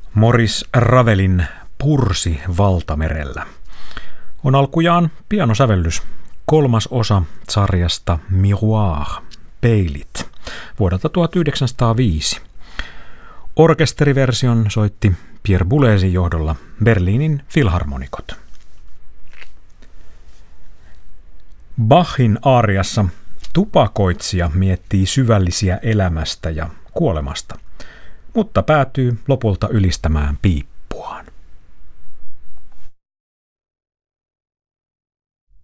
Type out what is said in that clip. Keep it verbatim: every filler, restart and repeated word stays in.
Maurice Ravelin Pursi valtamerellä on alkujaan pianosävellys, kolmas osa sarjasta Miroir, peilit, vuodelta tuhatyhdeksänsataaviisi. Orkesteriversion soitti Pierre Boulezin johdolla Berliinin filharmonikot. Bachin aariassa tupakoitsija miettii syvällisiä elämästä ja kuolemasta, mutta päätyy lopulta ylistämään piippua.